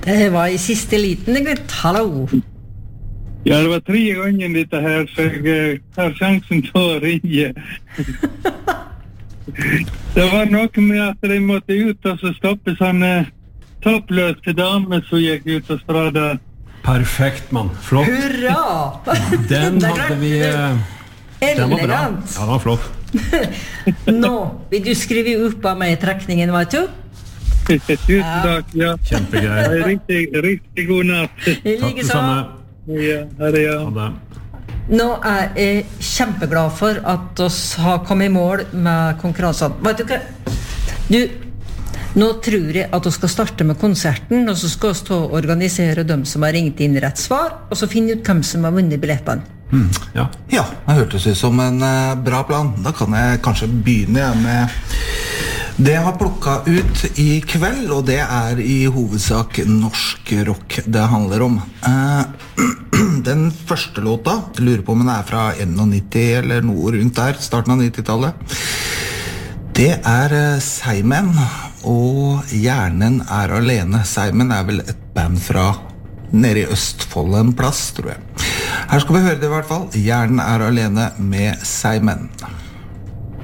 Det var I siste liten, gutt. Hallo. Ja, det var 3 gånger dette her, så jeg tar sjansen til å ringe. Det var noe med at de måtte ut og så stoppe sånne toppløse damer som gikk ut og strada. Perfekt, mann. Flott. Hurra! Den hadde vi... Den var bra. Elegant. Ja, den var flott. Nå vil du skrive opp av meg trekningen, vet du? Tusen takk, ja. Kjempegreier. Riktig god natt. I Takk like det så. samme. Ja, her er jeg. Ha det. Nå jeg kjempeglad for at oss har kommet I mål med konkurransen. Vet du hva? Nå tror jeg at vi skal starte med konserten, og så skal vi organisere dem som har ringt inn rett svar, og så finne ut hvem som har vunnet billettene. Ja. Ja, det hørtes ut som en bra plan. Da kan jeg kanskje begynne med det jeg har plukket ut I kveld, og det I hovedsak norsk rock det handler om. Den første låta, jeg lurer på om den fra 91 eller noe rundt der, starten av 90-tallet. Det Seigmen, og Hjernen alene. Seigmen vel et band fra nede I Østfold en plass, tror jeg. Her skal vi høre det I hvert fall. Hjernen alene med Seigmen.